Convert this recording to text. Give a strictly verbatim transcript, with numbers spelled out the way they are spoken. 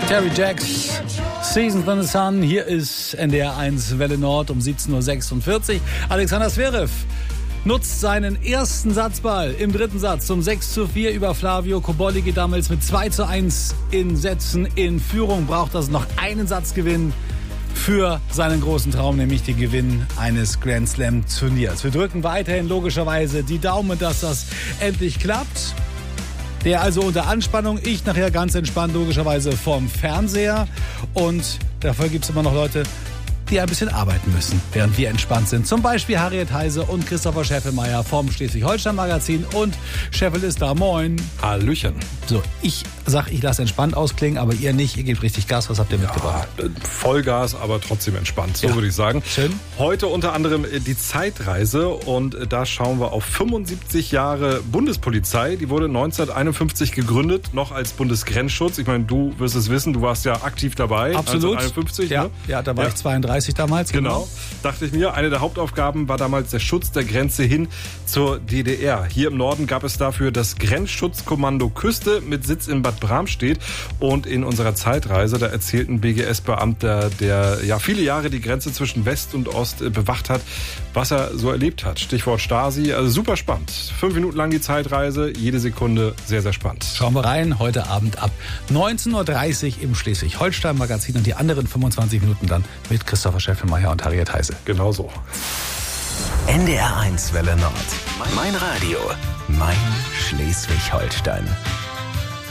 Terry Jacks, Seasons in the Sun. Hier ist N D R eins Welle Nord um siebzehn Uhr sechsundvierzig. Alexander Zverev nutzt seinen ersten Satzball im dritten Satz zum sechs zu vier über Flavio Cobolli, geht damals mit zwei zu eins in Sätzen in Führung, braucht also noch einen Satzgewinn für seinen großen Traum, nämlich den Gewinn eines Grand Slam Turniers. Wir drücken weiterhin logischerweise die Daumen, dass das endlich klappt. Der also unter Anspannung, ich nachher ganz entspannt logischerweise vorm Fernseher. Und dafür gibt es immer noch Leute, die ein bisschen arbeiten müssen, während wir entspannt sind. Zum Beispiel Harriet Heise und Christopher Scheffelmeier vom Schleswig-Holstein-Magazin. Und Scheffel ist da, moin. Hallöchen. So, ich sag, ich lasse entspannt ausklingen, aber ihr nicht, ihr gebt richtig Gas. Was habt ihr mitgebracht? Ja, Vollgas, aber trotzdem entspannt, so ja. würde ich sagen. Schön. Heute unter anderem die Zeitreise und da schauen wir auf fünfundsiebzig Jahre Bundespolizei. Die wurde neunzehnhunderteinundfünfzig gegründet, noch als Bundesgrenzschutz. Ich meine, du wirst es wissen, du warst ja aktiv dabei. Absolut. neunzehnhunderteinundfünfzig, ja, ne? ja, da war ja. ich zweiunddreißig damals. Genau. genau, dachte ich mir. Eine der Hauptaufgaben war damals der Schutz der Grenze hin zur D D R. Hier im Norden gab es dafür das Grenzschutzkommando Küste mit Sitz in Bad Bramstedt. Und in unserer Zeitreise, da erzählt ein B G S-Beamter, der ja viele Jahre die Grenze zwischen West und Ost bewacht hat, was er so erlebt hat. Stichwort Stasi, also super spannend. Fünf Minuten lang die Zeitreise, jede Sekunde sehr, sehr spannend. Schauen wir rein, heute Abend ab neunzehn Uhr dreißig im Schleswig-Holstein-Magazin und die anderen fünfundzwanzig Minuten dann mit Christopher Scheffelmeier und Harriet Heise. Genau so. N D R eins Welle Nord. Mein Radio, mein Schleswig-Holstein.